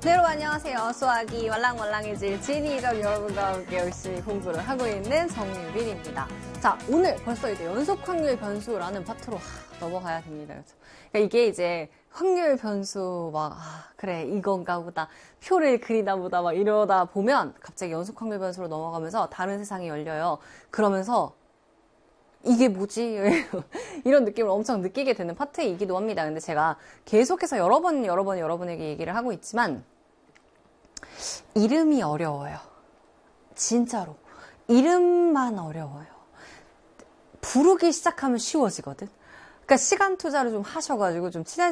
네, 여러분 안녕하세요. 수학이 말랑말랑해질 진이적 여러분과 함께 열심히 공부를 하고 있는 정유빈입니다. 자, 오늘 벌써 이제 연속 확률 변수라는 파트로 넘어가야 됩니다. 그러니까 이게 이제 확률 변수 그래 이건가 보다, 표를 그리다 보다 막 이러다 보면 갑자기 연속 확률 변수로 넘어가면서 다른 세상이 열려요. 그러면서 이게 뭐지? 이런 느낌을 엄청 느끼게 되는 파트이기도 합니다. 근데 제가 계속해서 여러 번 여러분에게 얘기를 하고 있지만 이름이 어려워요. 진짜로. 이름만 어려워요. 부르기 시작하면 쉬워지거든. 그러니까 시간 투자를 좀 하셔가지고 좀 친한